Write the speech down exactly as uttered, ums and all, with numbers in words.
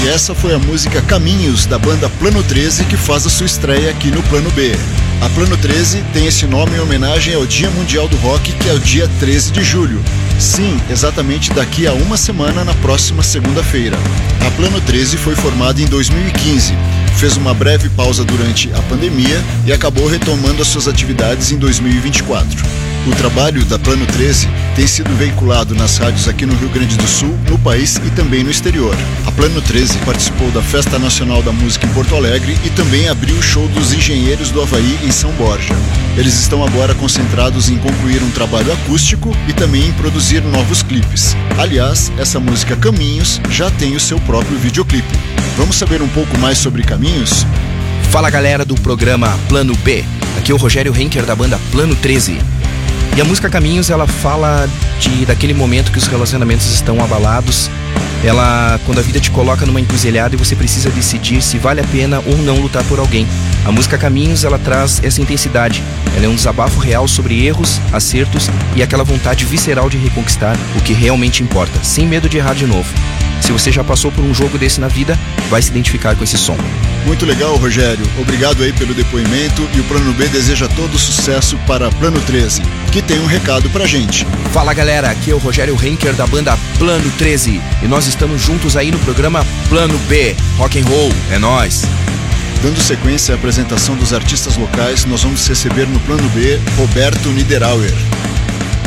essa foi a música Caminhos, da banda Plano treze, que faz a sua estreia aqui no Plano B. A Plano treze tem esse nome em homenagem ao Dia Mundial do Rock, que é o dia treze de julho. Sim, exatamente daqui a uma semana, na próxima segunda-feira. A Plano treze foi formada em dois mil e quinze, fez uma breve pausa durante a pandemia e acabou retomando as suas atividades em dois mil e vinte e quatro. O trabalho da Plano treze tem sido veiculado nas rádios aqui no Rio Grande do Sul, no país e também no exterior. A Plano treze participou da Festa Nacional da Música em Porto Alegre e também abriu o show dos Engenheiros do Havaí em São Borja. Eles estão agora concentrados em concluir um trabalho acústico e também em produzir novos clipes. Aliás, essa música Caminhos já tem o seu próprio videoclipe. Vamos saber um pouco mais sobre Caminhos? Fala, galera do programa Plano B. Aqui é o Rogério Henker da banda Plano treze. E a música Caminhos, ela fala de, daquele momento que os relacionamentos estão abalados. Ela, quando a vida te coloca numa encruzilhada e você precisa decidir se vale a pena ou não lutar por alguém. A música Caminhos, ela traz essa intensidade. Ela é um desabafo real sobre erros, acertos e aquela vontade visceral de reconquistar o que realmente importa, sem medo de errar de novo. Se você já passou por um jogo desse na vida, vai se identificar com esse som. Muito legal, Rogério. Obrigado aí pelo depoimento, e o Plano B deseja todo sucesso para Plano treze, que tem um recado pra gente. Fala, galera, aqui é o Rogério Henker da banda Plano treze e nós estamos juntos aí no programa Plano B. Rock and roll, é nóis! Dando sequência à apresentação dos artistas locais, nós vamos receber no Plano B Roberto Niederauer.